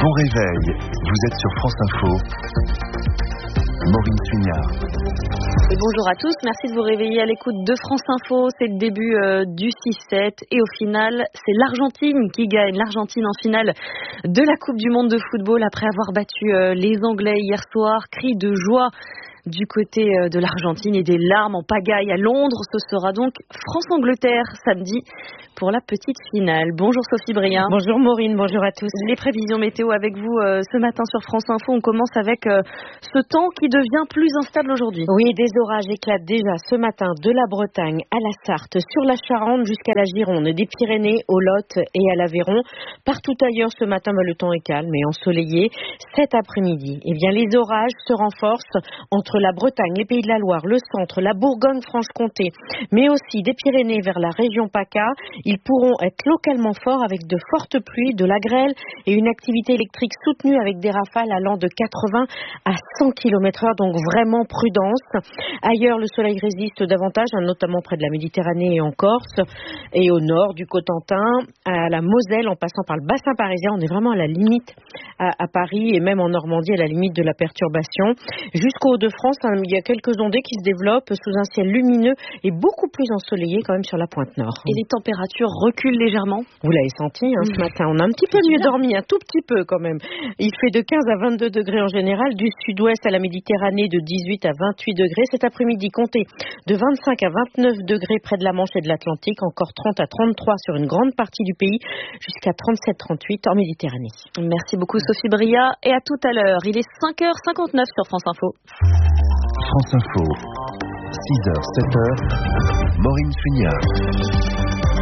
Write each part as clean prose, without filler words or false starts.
Bon réveil, vous êtes sur France Info. Maureen Sugnard. Et bonjour à tous, merci de vous réveiller à l'écoute de France Info. C'est le début du 6-7 et au final, c'est l'Argentine qui gagne. L'Argentine en finale de la Coupe du Monde de football après avoir battu les Anglais hier soir. Cri de joie du côté de l'Argentine et des larmes en pagaille à Londres. Ce sera donc France-Angleterre samedi pour la petite finale. Bonjour Sophie Bria. Bonjour Maureen, bonjour à tous. Les prévisions météo avec vous ce matin sur France Info. On commence avec ce temps qui devient plus instable aujourd'hui. Oui, des orages éclatent déjà ce matin de la Bretagne à la Sarthe, sur la Charente jusqu'à la Gironde, des Pyrénées au Lot et à l'Aveyron. Partout ailleurs ce matin, le temps est calme et ensoleillé. Cet après-midi, les orages se renforcent entre la Bretagne, les Pays de la Loire, le centre, la Bourgogne-Franche-Comté, mais aussi des Pyrénées vers la région PACA. Ils pourront être localement forts avec de fortes pluies, de la grêle et une activité électrique soutenue avec des rafales allant de 80 à 100 km/h, donc vraiment prudence. Ailleurs, le soleil résiste davantage, notamment près de la Méditerranée et en Corse, et au nord du Cotentin, à la Moselle, en passant par le bassin parisien. On est vraiment à la limite à Paris et même en Normandie, à la limite de la perturbation. Jusqu'au Hauts-de-France, il y a quelques ondées qui se développent sous un ciel lumineux et beaucoup plus ensoleillé quand même sur la pointe nord. Et les températures reculent légèrement. Vous l'avez senti ce matin, on a un petit peu mieux dormi, un tout petit peu quand même. Il fait de 15 à 22 degrés en général, du sud-ouest à la Méditerranée de 18 à 28 degrés. Cet après-midi, comptez de 25 à 29 degrés près de la Manche et de l'Atlantique, encore 30 à 33 sur une grande partie du pays, jusqu'à 37-38 en Méditerranée. Merci beaucoup Sophie Bria et à tout à l'heure. Il est 5h59 sur France Info. France Info, 6h, 7h, Maureen Sugnard.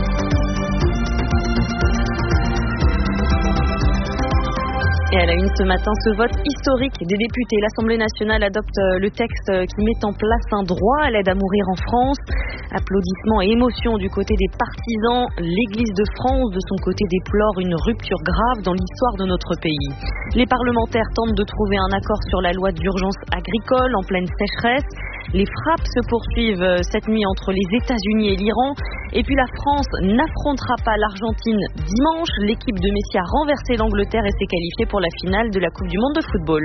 Et à la une ce matin, ce vote historique des députés. L'Assemblée nationale adopte le texte qui met en place un droit à l'aide à mourir en France. Applaudissements et émotions du côté des partisans. L'Église de France, de son côté, déplore une rupture grave dans l'histoire de notre pays. Les parlementaires tentent de trouver un accord sur la loi d'urgence agricole en pleine sécheresse. Les frappes se poursuivent cette nuit entre les États-Unis et l'Iran. Et puis la France n'affrontera pas l'Argentine dimanche. L'équipe de Messi a renversé l'Angleterre et s'est qualifiée pour la finale de la Coupe du Monde de football.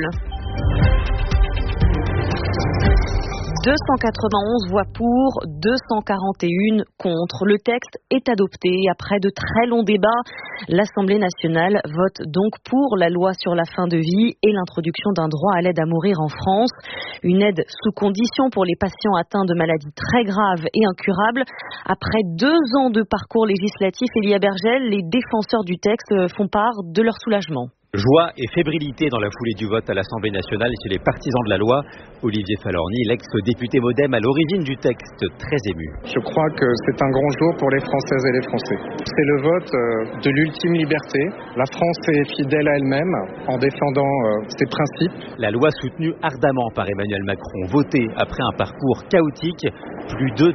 291 voix pour, 241 contre. Le texte est adopté après de très longs débats. L'Assemblée nationale vote donc pour la loi sur la fin de vie et l'introduction d'un droit à l'aide à mourir en France. Une aide sous condition pour les patients atteints de maladies très graves et incurables. Après 2 ans de parcours législatif, Elia Bergel, les défenseurs du texte font part de leur soulagement. Joie et fébrilité dans la foulée du vote à l'Assemblée nationale chez les partisans de la loi. Olivier Falorni, l'ex-député MoDem à l'origine du texte, très ému. Je crois que c'est un grand jour pour les Françaises et les Français. C'est le vote de l'ultime liberté. La France est fidèle à elle-même en défendant ses principes. La loi soutenue ardemment par Emmanuel Macron, votée après un parcours chaotique. Plus de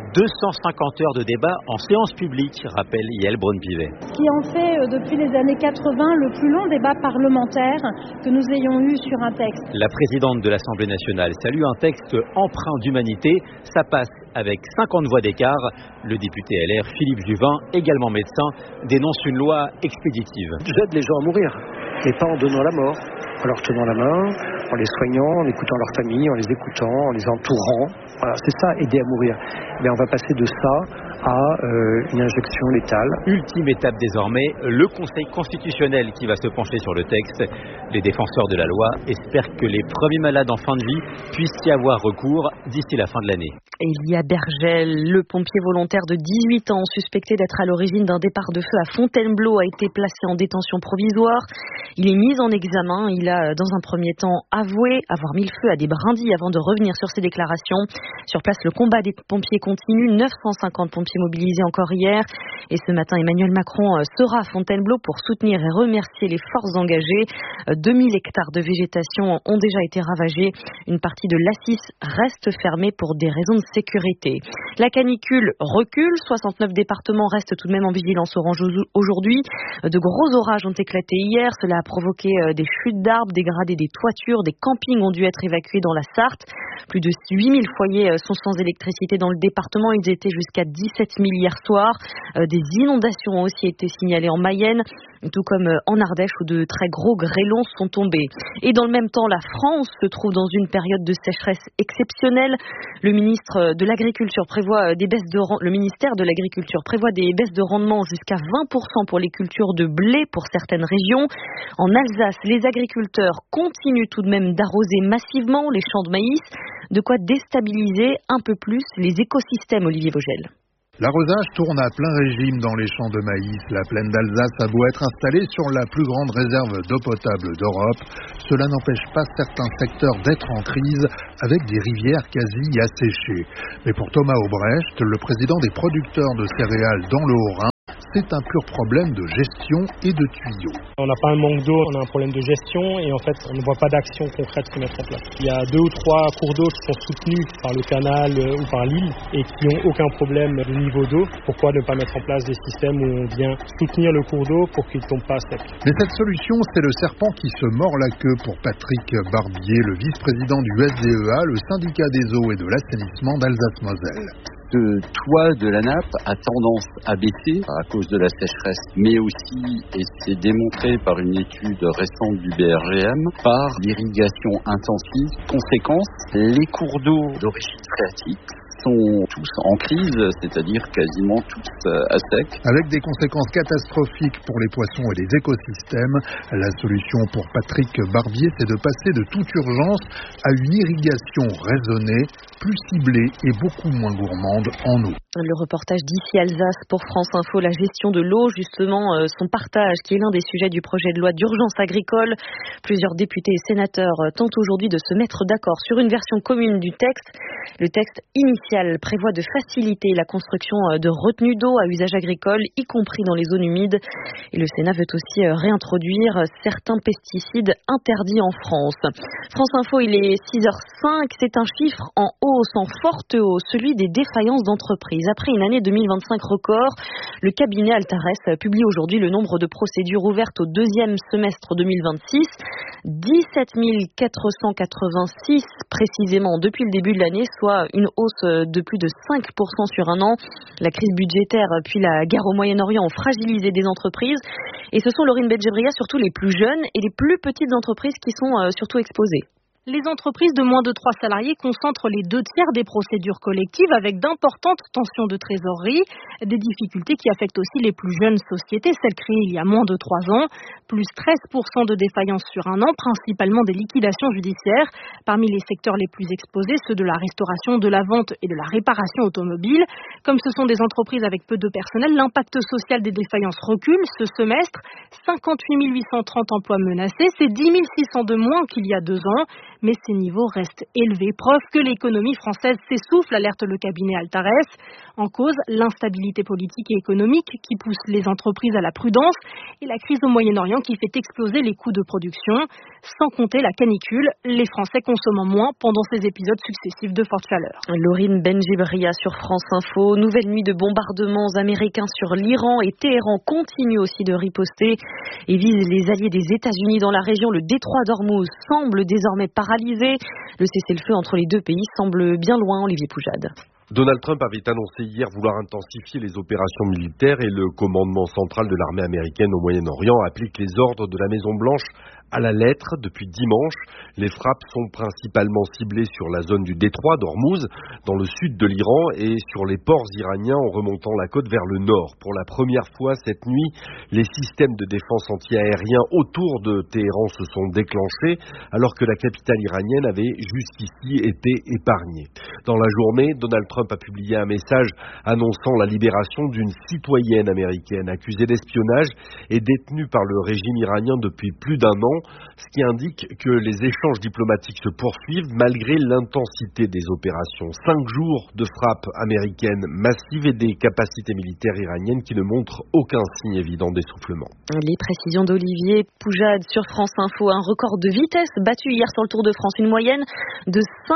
250 heures de débat en séance publique, rappelle Yael Braun-Pivet. Ce qui en fait depuis les années 80 le plus long débat parlementaire que nous ayons eu sur un texte. La présidente de l'Assemblée nationale salue un texte empreint d'humanité. Ça passe avec 50 voix d'écart. Le député LR Philippe Juvin, également médecin, dénonce une loi expéditive. J'aide les gens à mourir, et pas en donnant la mort, en leur tenant la main, en les soignant, en écoutant leur famille, en les écoutant, en les entourant. Voilà, c'est ça, aider à mourir. Mais on va passer de ça à une injection létale. Ultime étape désormais, le Conseil constitutionnel qui va se pencher sur le texte. Les défenseurs de la loi espèrent que les premiers malades en fin de vie puissent y avoir recours d'ici la fin de l'année. Elia Bergel, le pompier volontaire de 18 ans suspecté d'être à l'origine d'un départ de feu à Fontainebleau, a été placé en détention provisoire. Il est mis en examen. Il a dans un premier temps avoué avoir mis le feu à des brindilles avant de revenir sur ses déclarations. Sur place, le combat des pompiers continue. 950 pompiers mobilisés encore hier. Et ce matin, Emmanuel Macron sera à Fontainebleau pour soutenir et remercier les forces engagées. 2000 hectares de végétation ont déjà été ravagés. Une partie de l'A6 reste fermée pour des raisons de sécurité. La canicule recule. 69 départements restent tout de même en vigilance orange aujourd'hui. De gros orages ont éclaté hier. Cela a provoqué des chutes d'arbres, dégradé des toitures. Des campings ont dû être évacués dans la Sarthe. Plus de 8000 foyers sont sans électricité dans le département. Ils étaient jusqu'à 17 000 hier soir. Des inondations ont aussi été signalées en Mayenne, tout comme en Ardèche où de très gros grêlons sont tombés. Et dans le même temps, la France se trouve dans une période de sécheresse exceptionnelle. Le ministère de l'Agriculture prévoit des baisses de rendement jusqu'à 20% pour les cultures de blé pour certaines régions. En Alsace, les agriculteurs continuent tout de même d'arroser massivement les champs de maïs, de quoi déstabiliser un peu plus les écosystèmes, Olivier Vogel. L'arrosage tourne à plein régime dans les champs de maïs. La plaine d'Alsace a beau être installée sur la plus grande réserve d'eau potable d'Europe, cela n'empêche pas certains secteurs d'être en crise avec des rivières quasi asséchées. Mais pour Thomas Aubrecht, le président des producteurs de céréales dans le Haut-Rhin, c'est un pur problème de gestion et de tuyaux. On n'a pas un manque d'eau, on a un problème de gestion et en fait on ne voit pas d'action concrète se mettre en place. Il y a 2 ou 3 cours d'eau qui sont soutenus par le canal ou par l'île et qui n'ont aucun problème de niveau d'eau. Pourquoi ne pas mettre en place des systèmes où on vient soutenir le cours d'eau pour qu'il ne tombe pas à sec? Mais cette solution, c'est le serpent qui se mord la queue pour Patrick Barbier, le vice-président du SDEA, le syndicat des eaux et de l'assainissement d'Alsace-Moselle. Le toit de la nappe a tendance à baisser à cause de la sécheresse, mais aussi, et c'est démontré par une étude récente du BRGM, par l'irrigation intensive. Conséquence, les cours d'eau d'origine phréatique sont tous en crise, c'est-à-dire quasiment tous à sec. Avec des conséquences catastrophiques pour les poissons et les écosystèmes, la solution pour Patrick Barbier, c'est de passer de toute urgence à une irrigation raisonnée, plus ciblée et beaucoup moins gourmande en eau. Le reportage d'ici Alsace pour France Info, la gestion de l'eau, justement, son partage qui est l'un des sujets du projet de loi d'urgence agricole. Plusieurs députés et sénateurs tentent aujourd'hui de se mettre d'accord sur une version commune du texte. Le texte initial prévoit de faciliter la construction de retenues d'eau à usage agricole, y compris dans les zones humides. Et le Sénat veut aussi réintroduire certains pesticides interdits en France. France Info, il est 6h05. C'est un chiffre en hausse, en forte hausse, celui des défaillances d'entreprises. Après une année 2025 record, le cabinet Altares publie aujourd'hui le nombre de procédures ouvertes au deuxième semestre 2026. 17 486 précisément depuis le début de l'année, soit une hausse de plus de 5% sur un an. La crise budgétaire puis la guerre au Moyen-Orient ont fragilisé des entreprises. Et ce sont, Laurine Bedjebria, surtout les plus jeunes et les plus petites entreprises qui sont surtout exposées. Les entreprises de moins de 3 salariés concentrent les 2 tiers des procédures collectives avec d'importantes tensions de trésorerie, des difficultés qui affectent aussi les plus jeunes sociétés, celles créées il y a moins de 3 ans, plus 13% de défaillances sur un an, principalement des liquidations judiciaires. Parmi les secteurs les plus exposés, ceux de la restauration, de la vente et de la réparation automobile. Comme ce sont des entreprises avec peu de personnel, l'impact social des défaillances recule. Ce semestre, 58 830 emplois menacés, c'est 10 600 de moins qu'il y a 2 ans. Mais ces niveaux restent élevés. Preuve que l'économie française s'essouffle, alerte le cabinet Altares. En cause, l'instabilité politique et économique qui pousse les entreprises à la prudence et la crise au Moyen-Orient qui fait exploser les coûts de production. Sans compter la canicule, les Français consommant moins pendant ces épisodes successifs de forte chaleur. Laurine Bedjebria sur France Info. Nouvelle nuit de bombardements américains sur l'Iran et Téhéran continue aussi de riposter et vise les alliés des États-Unis dans la région. Le détroit d'Ormuz semble désormais paralysé. Le cessez-le-feu entre les 2 pays semble bien loin, Olivier Poujade. Donald Trump avait annoncé hier vouloir intensifier les opérations militaires et le commandement central de l'armée américaine au Moyen-Orient applique les ordres de la Maison-Blanche à la lettre depuis dimanche. Les frappes sont principalement ciblées sur la zone du détroit d'Ormuz, dans le sud de l'Iran, et sur les ports iraniens en remontant la côte vers le nord. Pour la première fois cette nuit, les systèmes de défense anti-aériens autour de Téhéran se sont déclenchés, alors que la capitale iranienne avait jusqu'ici été épargnée. Dans la journée, Donald Trump a publié un message annonçant la libération d'une citoyenne américaine accusée d'espionnage et détenue par le régime iranien depuis plus d'1 an, ce qui indique que les échanges diplomatiques se poursuivent malgré l'intensité des opérations. 5 jours de frappes américaines massives et des capacités militaires iraniennes qui ne montrent aucun signe évident d'essoufflement. Les précisions d'Olivier Poujade sur France Info. Un record de vitesse battu hier sur le Tour de France. Une moyenne de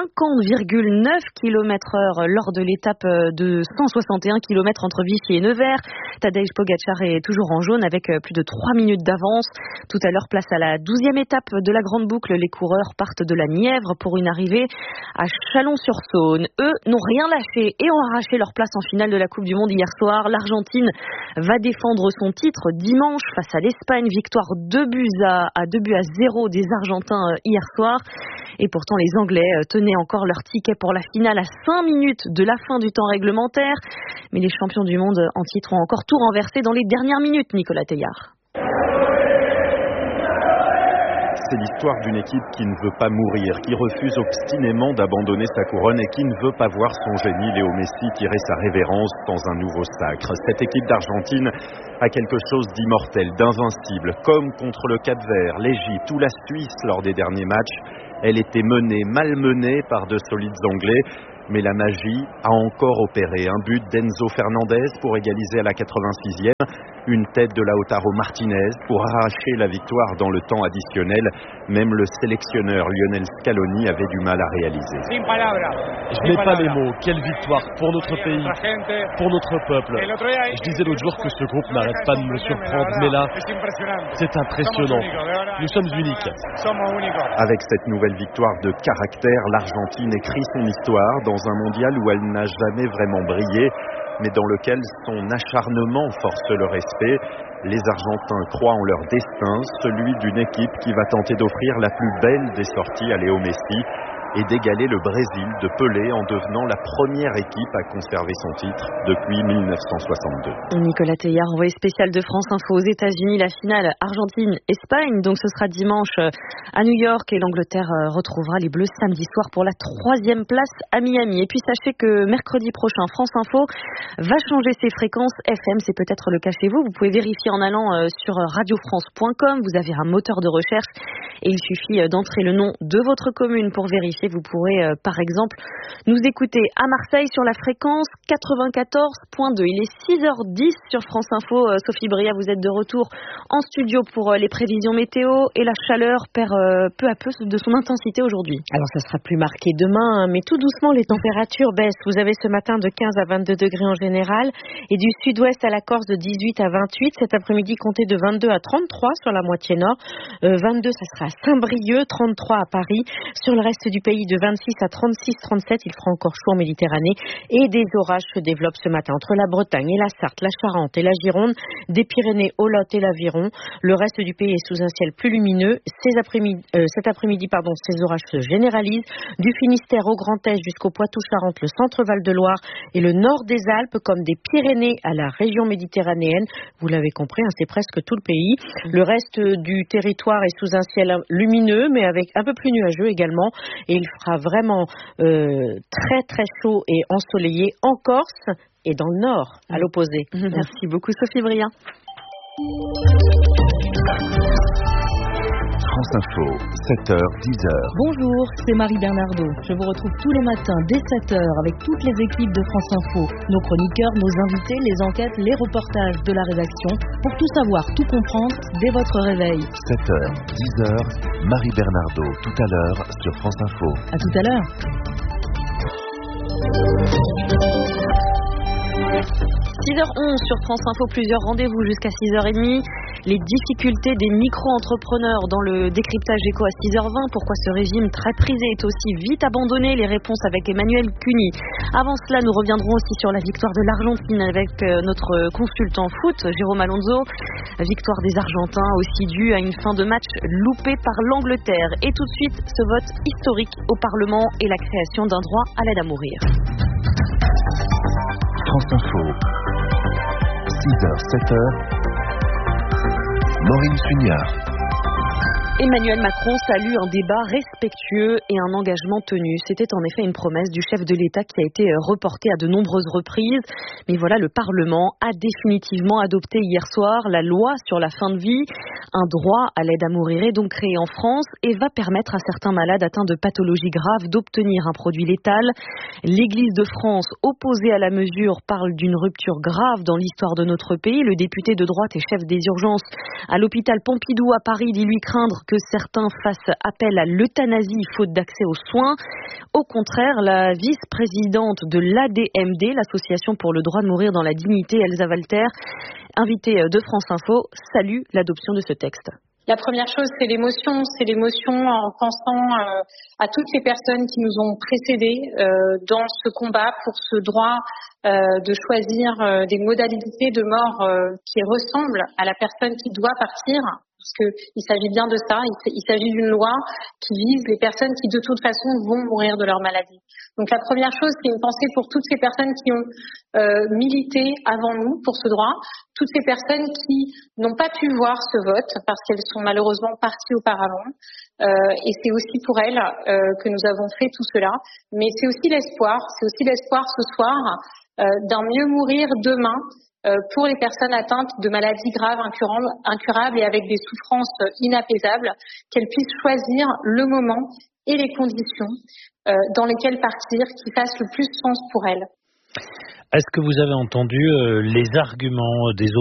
50,9 km/h lors de l'étape de 161 km entre Vichy et Nevers. Tadej Pogacar est toujours en jaune avec plus de 3 minutes d'avance. Tout à l'heure, place à la 12e étape de la Grande Boucle. Les coureurs partent de la Nièvre pour une arrivée à Chalon-sur-Saône. Eux n'ont rien lâché et ont arraché leur place en finale de la Coupe du Monde hier soir. L'Argentine va défendre son titre dimanche face à l'Espagne. Victoire 2 buts à 0 des Argentins hier soir. Et pourtant, les Anglais tenaient encore leur ticket pour la finale à 5 minutes de la fin du temps réglementaire. Mais les champions du monde en titre ont encore tout renversé dans les dernières minutes, Nicolas Teilhard. C'est l'histoire d'une équipe qui ne veut pas mourir, qui refuse obstinément d'abandonner sa couronne et qui ne veut pas voir son génie Léo Messi tirer sa révérence dans un nouveau sacre. Cette équipe d'Argentine a quelque chose d'immortel, d'invincible, comme contre le Cap-Vert, l'Égypte ou la Suisse lors des derniers matchs. Elle était menée, malmenée par de solides Anglais. Mais la magie a encore opéré. Un but d'Enzo Fernandez pour égaliser à la 86e. Une tête de Lautaro Martinez pour arracher la victoire dans le temps additionnel. Même le sélectionneur Lionel Scaloni avait du mal à réaliser. Je n'ai pas les mots. Quelle victoire pour notre pays, pour notre peuple. Je disais l'autre jour que ce groupe n'arrête pas de me surprendre. Mais là, c'est impressionnant. Nous sommes uniques. Avec cette nouvelle victoire de caractère, l'Argentine écrit son histoire dans un mondial où elle n'a jamais vraiment brillé, mais dans lequel son acharnement force le respect. Les Argentins croient en leur destin, celui d'une équipe qui va tenter d'offrir la plus belle des sorties à Léo Messi et d'égaler le Brésil de Pelé en devenant la première équipe à conserver son titre depuis 1962. Nicolas Teilhard, envoyé spécial de France Info aux États-Unis, la finale Argentine-Espagne, donc ce sera dimanche à New York et l'Angleterre retrouvera les Bleus samedi soir pour la 3e place à Miami. Et puis sachez que mercredi prochain, France Info va changer ses fréquences FM, c'est peut-être le cas chez vous. Vous pouvez vérifier en allant sur radiofrance.com, vous avez un moteur de recherche et il suffit d'entrer le nom de votre commune pour vérifier. Vous pourrez par exemple nous écouter à Marseille sur la fréquence 94.2. Il est 6h10 sur France Info. Sophie Bria, vous êtes de retour en studio pour les prévisions météo et la chaleur perd peu à peu de son intensité aujourd'hui. Alors ça sera plus marqué demain, mais tout doucement les températures baissent. Vous avez ce matin de 15 à 22 degrés en général et du sud-ouest à la Corse de 18 à 28. Cet après-midi, comptez de 22 à 33 sur la moitié nord. 22, ça sera à Saint-Brieuc, 33 à Paris. Sur le reste du pays, de 26 à 36-37, il fera encore chaud en Méditerranée et des orages se développent ce matin entre la Bretagne et la Sarthe, la Charente et la Gironde, des Pyrénées au Lot et l'Aveyron. Le reste du pays est sous un ciel plus lumineux. Cet après-midi, ces orages se généralisent du Finistère au Grand Est jusqu'au Poitou-Charentes, le centre Val-de-Loire et le nord des Alpes, comme des Pyrénées à la région méditerranéenne. Vous l'avez compris, c'est presque tout le pays. Le reste du territoire est sous un ciel lumineux, mais avec un peu plus nuageux également. Et il fera vraiment très très chaud et ensoleillé en Corse et dans le nord, à l'opposé. Merci beaucoup Sophie Bria. France Info, 7h, 10h. Bonjour, c'est Marie Bernardo. Je vous retrouve tous les matins dès 7h avec toutes les équipes de France Info, nos chroniqueurs, nos invités, les enquêtes, les reportages de la rédaction, pour tout savoir, tout comprendre dès votre réveil. 7h, 10h, Marie Bernardo, tout à l'heure sur France Info. À tout à l'heure. 6h11 sur France Info, plusieurs rendez-vous jusqu'à 6h30. Les difficultés des micro-entrepreneurs dans le décryptage éco à 6h20. Pourquoi ce régime très prisé est aussi vite abandonné? Les réponses avec Emmanuel Cuny. Avant cela, nous reviendrons aussi sur la victoire de l'Argentine avec notre consultant foot, Jérôme Alonso. Victoire des Argentins aussi due à une fin de match loupée par l'Angleterre. Et tout de suite, ce vote historique au Parlement et la création d'un droit à l'aide à mourir. France Info, 6h, 7h, Maureen Sugnard. Emmanuel Macron salue un débat respectueux et un engagement tenu. C'était en effet une promesse du chef de l'État qui a été reportée à de nombreuses reprises. Mais voilà, le Parlement a définitivement adopté hier soir la loi sur la fin de vie. Un droit à l'aide à mourir est donc créé en France et va permettre à certains malades atteints de pathologies graves d'obtenir un produit létal. L'Église de France, opposée à la mesure, parle d'une rupture grave dans l'histoire de notre pays. Le député de droite et chef des urgences à l'hôpital Pompidou à Paris dit lui craindre que certains fassent appel à l'euthanasie faute d'accès aux soins. Au contraire, la vice-présidente de l'ADMD, l'Association pour le droit de mourir dans la dignité, Elsa Walter, invitée de France Info, salue l'adoption de ce texte. La première chose, c'est l'émotion en pensant à toutes les personnes qui nous ont précédés dans ce combat pour ce droit de choisir des modalités de mort qui ressemblent à la personne qui doit partir. Parce qu'il s'agit bien de ça, il s'agit d'une loi qui vise les personnes qui de toute façon vont mourir de leur maladie. Donc la première chose, c'est une pensée pour toutes ces personnes qui ont milité avant nous pour ce droit, toutes ces personnes qui n'ont pas pu voir ce vote parce qu'elles sont malheureusement parties auparavant. Et c'est aussi pour elles que nous avons fait tout cela. Mais c'est aussi l'espoir ce soir d'un mieux mourir demain pour les personnes atteintes de maladies graves, incurables et avec des souffrances inapaisables, qu'elles puissent choisir le moment et les conditions dans lesquelles partir qui fassent le plus sens pour elles. Est-ce que vous avez entendu les arguments des opposants ?